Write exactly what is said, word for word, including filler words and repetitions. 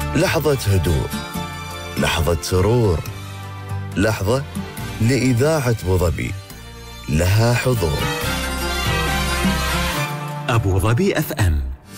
لحظة هدوء، لحظة سرور، لحظة لإذاعة أبوظبي لها حضور. أبوظبي أف أم.